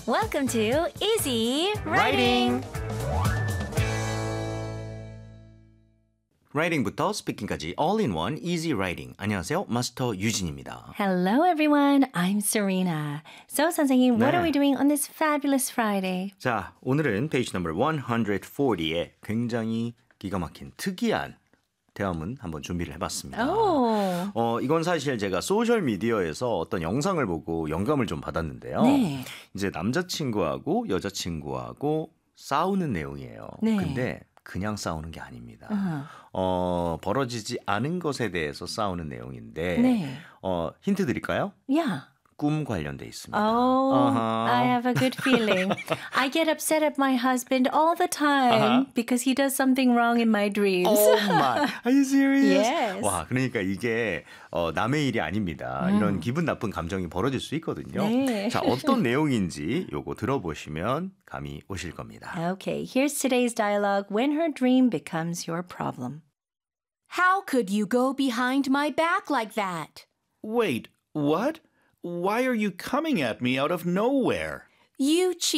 Welcome to Easy Writing. 라이팅부터 스피킹까지 all-in-one easy writing. 안녕하세요. 마스터 유진입니다. Hello, everyone. I'm Serena. So, 선생님, what 네. are we doing on this fabulous Friday? 자, 오늘은 페이지 넘버 140에 굉장히 기가 막힌 특이한 대화문 한번 준비를 해봤습니다. Oh. 이건 사실 제가 소셜미디어에서 어떤 영상을 보고 영감을 좀 받았는데요. 네. 이제 남자친구하고 여자친구하고 싸우는 내용이에요. 네. 근데 그냥 싸우는 게 아닙니다. 벌어지지 않은 것에 대해서 싸우는 내용인데 네. 힌트 드릴까요? Yeah. 꿈 관련돼 있습니다. Oh, I have a good feeling. I get upset at my husband all the time because he does something wrong in my dreams. Oh my, are you serious? Yes. 와, 그러니까 이게 남의 일이 아닙니다. 이런 기분 나쁜 감정이 벌어질 수 있거든요. 네. 자, 어떤 내용인지 요거 들어보시면 감이 오실 겁니다. Okay, here's today's dialogue when her dream becomes your problem. How could you go behind my back like that? Wait, what? Why are you coming at me out of nowhere? You